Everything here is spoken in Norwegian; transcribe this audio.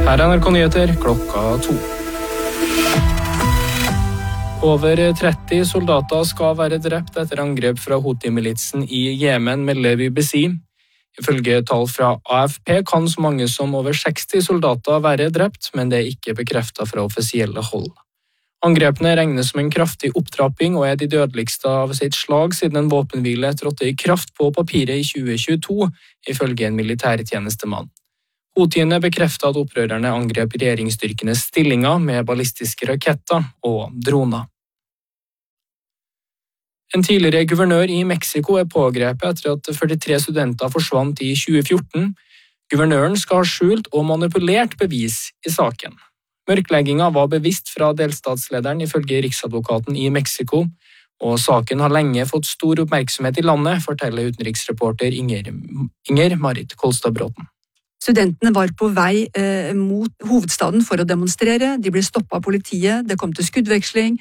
Her er NRK Nyheter klokka 2. Over 30 soldater skal være drept etter angrep fra Houthi-militsen i Jemen, melder BBC. Ifølge tall fra AFP kan så mange som over 60 soldater være drept, men det er ikke bekreftet fra offisielle hold. Angrepene regnes som en kraftig opptrapping og er de dødeligste av sitt slag siden en våpenhvile trådte i kraft på papiret i 2022, ifølge en militærtjenestemann. Houthiene bekreftet at opprørerne angrep regjeringsstyrkenes stillinger med ballistiske raketter og droner. En tidligere guvernør i Mexico er pågrepet etter at 43 studenter forsvant i 2014. Guvernøren skal ha skjult og manipulert bevis i saken. Mørkleggingen var bevisst fra delstatslederen ifølge riksadvokaten i Mexico, og saken har lenge fått stor oppmerksomhet i landet, forteller utenriksreporter Inger Marit Kolstad-Bråten. Studentene var på vei mot hovedstaden for å demonstrere, de ble stoppet av politiet, det kom til skuddveksling,